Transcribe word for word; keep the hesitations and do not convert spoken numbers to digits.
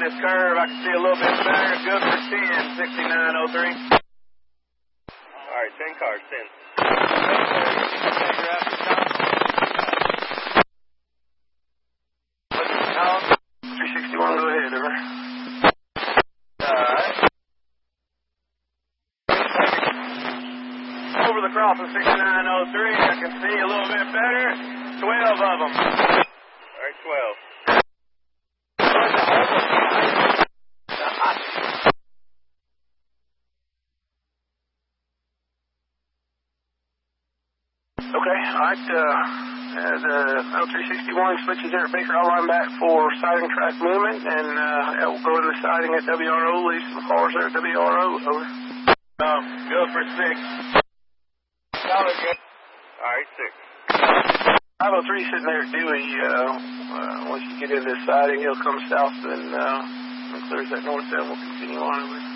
on this curve. I can see a little bit better. Good for ten, sixty-nine oh three. All right, ten cars, ten. three sixty-one, go ahead, over. Alright. Over the crossing, sixty-nine oh three. I can see a little bit better. twelve of them. All right, twelve. Okay, alright, uh, as uh, L three sixty-one switches there at Baker, I'll line back for sighting track movement, and uh, it will go to the sighting at W R O, leave some cars there at W R O, over. Um, go for six. Solid, good. All right, six. five oh three sitting there at Dewey, uh, uh, once you get into the sighting, he'll come south and, uh, clears that north end, we'll continue on over.